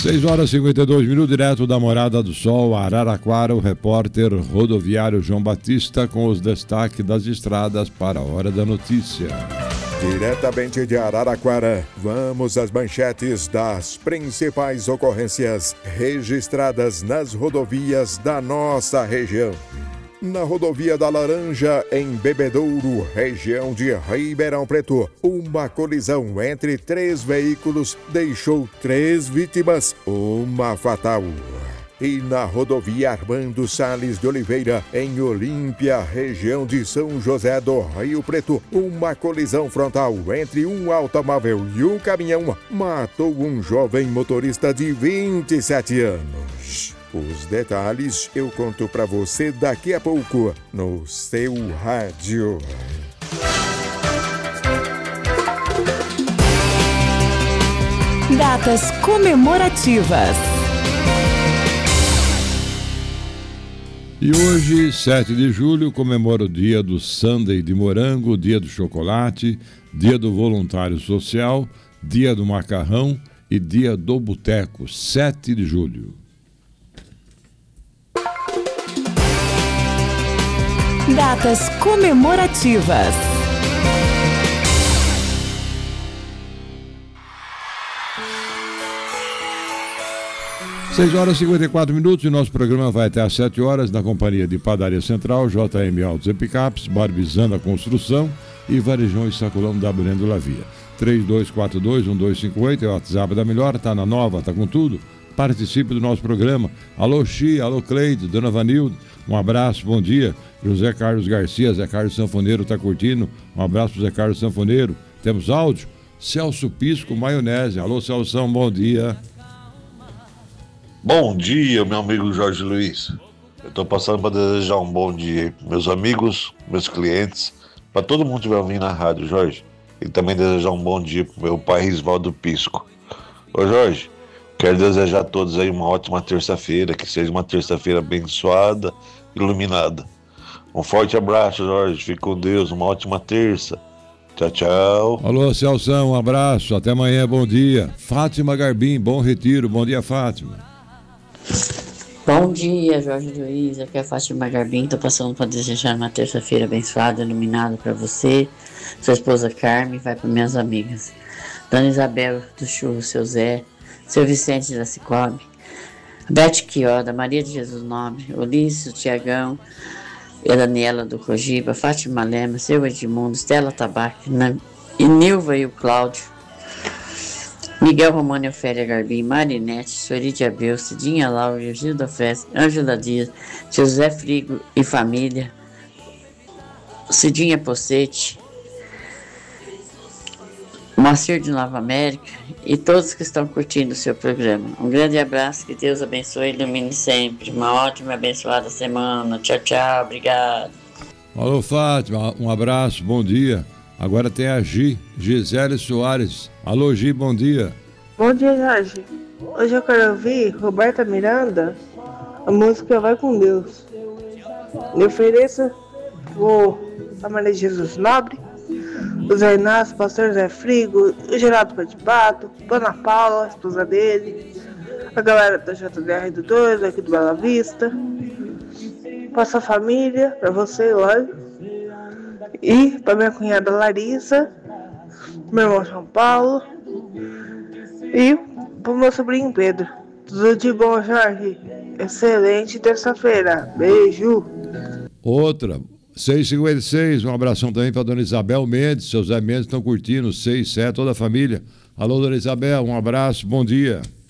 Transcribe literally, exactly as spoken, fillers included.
seis horas e cinquenta e dois minutos, direto da Morada do Sol, Araraquara, o repórter rodoviário João Batista com os destaques das estradas para a Hora da Notícia. Diretamente de Araraquara, vamos às manchetes das principais ocorrências registradas nas rodovias da nossa região. Na rodovia da Laranja, em Bebedouro, região de Ribeirão Preto, uma colisão entre três veículos deixou três vítimas, uma fatal. E na rodovia Armando Salles de Oliveira, em Olímpia, região de São José do Rio Preto, uma colisão frontal entre um automóvel e um caminhão matou um jovem motorista de vinte e sete anos. Os detalhes eu conto pra você daqui a pouco no seu rádio. Datas comemorativas. E hoje, sete de julho, comemora o dia do sundae de morango, dia do chocolate, dia do voluntário social, dia do macarrão e dia do boteco, sete de julho. Datas comemorativas. seis horas e cinquenta e quatro minutos e nosso programa vai até às sete horas na companhia de Padaria Central, J M Autos e Picapes, Barbizana Construção e Varejão e Sacolão W N do Lavia. três dois quatro dois um dois cinco oito é o WhatsApp da Melhor, tá na nova, tá com tudo. Participe do nosso programa. Alô Xi, alô Cleide, Dona Vanildo, um abraço, bom dia. José Carlos Garcia, Zé Carlos Sanfoneiro tá curtindo, um abraço pro Zé Carlos Sanfoneiro. Temos áudio? Celso Pisco, maionese. Alô Celção, bom dia. Bom dia, meu amigo Jorge Luiz. Eu tô passando para desejar um bom dia para meus amigos, meus clientes, para todo mundo que vai ouvir na rádio, Jorge. E também desejar um bom dia pro meu pai Risvaldo Pisco. Ô Jorge, quero desejar a todos aí uma ótima terça-feira, que seja uma terça-feira abençoada, iluminada. Um forte abraço, Jorge, fique com Deus, uma ótima terça. Tchau, tchau. Alô, Celso, um abraço, até amanhã, bom dia. Fátima Garbim, bom retiro, bom dia, Fátima. Bom dia, Jorge Luiz, aqui é a Fátima Garbim, tô passando para desejar uma terça-feira abençoada, iluminada para você, sua esposa Carmen, vai para minhas amigas. Dona Isabel do Churro, seu Zé, seu Vicente da Cicobi, Bete Quioda, Maria de Jesus Nobre, Ulisses, Tiagão, e a Daniela do Cogiba, Fátima Lema, seu Edmundo, Stella Tabac, e Nilva e o Cláudio, Miguel Romano e Ofélia Garbim, Marinete, Soride Abel, Cidinha Laura, Gilda Festa, Ângela Dias, José Frigo e família, Cidinha Possete, Moacir de Nova América e todos que estão curtindo o seu programa. Um grande abraço, que Deus abençoe e ilumine sempre. Uma ótima e abençoada semana. Tchau, tchau, obrigado. Alô, Fátima, um abraço, bom dia. Agora tem a Gi, Gisele Soares. Alô, Gi, bom dia. Bom dia, Jorge. Hoje eu quero ouvir Roberta Miranda, a música Vai com Deus. Me ofereço o a Maria de Jesus Nobre, o Zé Inácio, o pastor Zé Frigo, o Geraldo Pé de Pato, Dona Paula, a esposa dele, a galera da J D R do dois, aqui do Bela Vista, pra sua família, pra você, lógico, e pra minha cunhada Larissa, meu irmão João Paulo e pro meu sobrinho Pedro. Tudo de bom, Jorge. Excelente terça-feira. Beijo. Outra. seis e cinquenta e seis, um abração também para Dona Isabel Mendes, seu Zé Mendes estão curtindo, seis, sete, toda a família. Alô, Dona Isabel, um abraço, bom dia.